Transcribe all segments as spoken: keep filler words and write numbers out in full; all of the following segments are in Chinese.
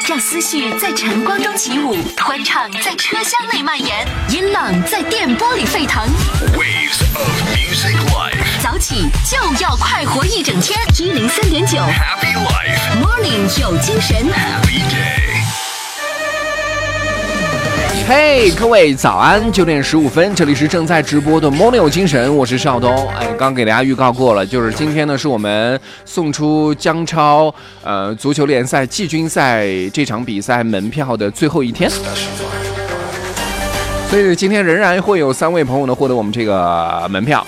让思绪在晨光中起舞，欢唱在车厢内蔓延，音浪在电波里沸腾。 Waves of music life， 早起就要快活一整天。一零三点九 Happy life， Morning 有精神 Happy day。 嘿、hey, 各位早安，九点十五分，这里是正在直播的 Morning 有精神，我是邵东。哎，刚给大家预告过了，就是今天呢是我们送出江超呃足球联赛季军赛这场比赛门票的最后一天，所以今天仍然会有三位朋友呢获得我们这个门票。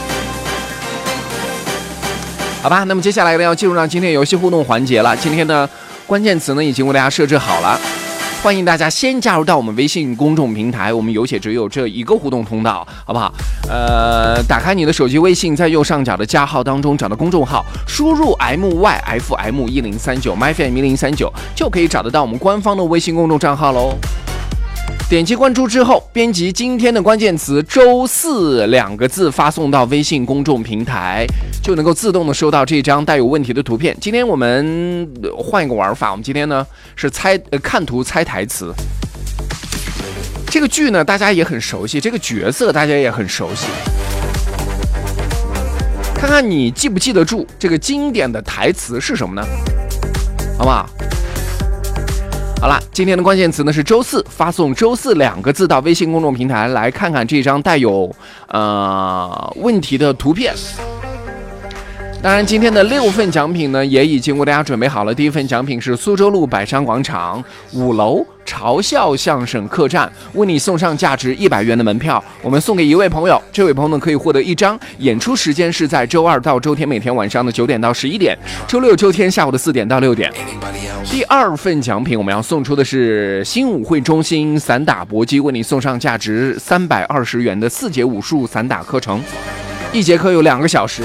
好吧，那么接下来呢要进入到今天游戏互动环节了。今天呢关键词呢已经为大家设置好了。欢迎大家先加入到我们微信公众平台，我们有且只有这一个互动通道，好不好？呃，打开你的手机微信，在右上角的加号当中找到公众号，输入 M Y F M 一零三九 M Y F M 一零三九，就可以找得到我们官方的微信公众账号喽。点击关注之后，编辑今天的关键词周四两个字发送到微信公众平台，就能够自动的收到这张带有问题的图片。今天我们换一个玩法，我们今天呢是猜呃看图猜台词。这个剧呢大家也很熟悉，这个角色大家也很熟悉，看看你记不记得住这个经典的台词是什么呢？好不好？好了，今天的关键词呢是周四，发送周四两个字到微信公众平台，来看看这张带有呃问题的图片。当然，今天的六份奖品呢也已经为大家准备好了。第一份奖品是苏州路百山广场五楼嘲笑相声客栈，为你送上价值一百元的门票，我们送给一位朋友，这位朋友呢可以获得一张。演出时间是在周二到周天每天晚上的九点到十一点，周六周天下午的四点到六点。第二份奖品我们要送出的是新武会中心散打搏击，为你送上价值三百二十元的四节武术散打课程，一节课有两个小时。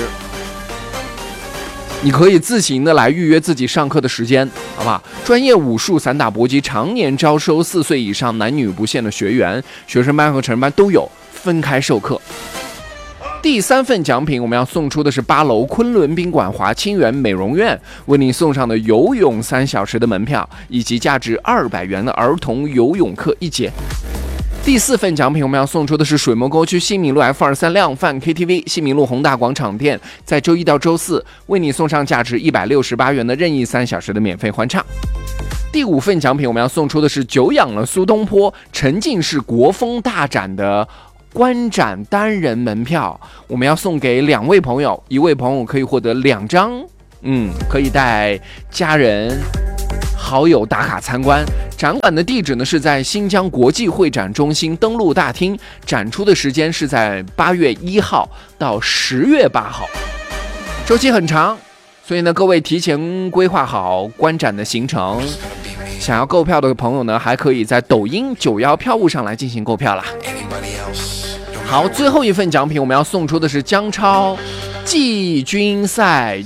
你可以自行的来预约自己上课的时间，好不好？专业武术散打搏击常年招收四岁以上男女不限的学员，学生班和成人班都有，分开授课。第三份奖品我们要送出的是八楼昆仑宾馆华清源美容院为您送上的游泳三小时的门票，以及价值二百元的儿童游泳课一节。第四份奖品我们要送出的是水磨沟区新民路 F 二三 量贩 K T V 新民路宏大广场店，在周一到周四为你送上价值一百六十八元的任意三小时的免费欢唱。第五份奖品我们要送出的是久仰了苏东坡沉浸式国风大展的观展单人门票，我们要送给两位朋友，一位朋友可以获得两张，嗯，可以带家人好友打卡参观。展馆的地址呢是在新疆国际会展中心登陆大厅，展出的时间是在八月一号到十月八号，周期很长，所以呢各位提前规划好观展的行程。想要购票的朋友呢，还可以在抖音九幺票务上来进行购票啦。好，最后一份奖品我们要送出的是江超季军赛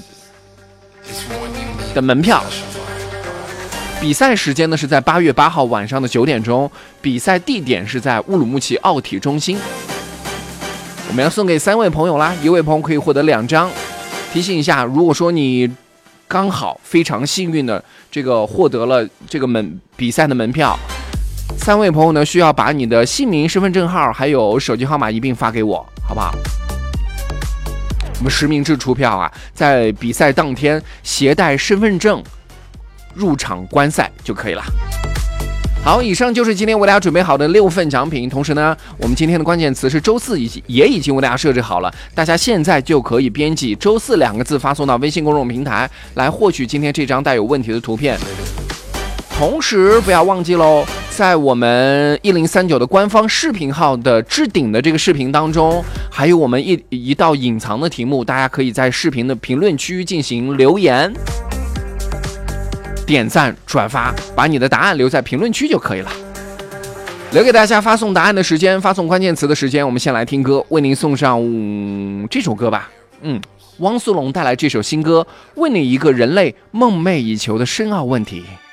的门票。比赛时间呢是在八月八号晚上的九点钟，比赛地点是在乌鲁木齐奥体中心。我们要送给三位朋友啦，一位朋友可以获得两张。提醒一下，如果说你刚好非常幸运的这个获得了这个门比赛的门票，三位朋友呢需要把你的姓名、身份证号还有手机号码一并发给我，好不好？我们实名制出票啊，在比赛当天携带身份证入场观赛就可以了。好，以上就是今天为大家准备好的六份奖品。同时呢，我们今天的关键词是周四，已经也已经为大家设置好了，大家现在就可以编辑周四两个字发送到微信公众平台，来获取今天这张带有问题的图片。同时不要忘记喽，在我们一零三九的官方视频号的置顶的这个视频当中，还有我们一一道隐藏的题目，大家可以在视频的评论区进行留言、点赞、转发，把你的答案留在评论区就可以了。留给大家发送答案的时间，发送关键词的时间，我们先来听歌，为您送上、嗯、这首歌吧。嗯，汪苏泷带来这首新歌，问你一个人类梦寐以求的深奥问题。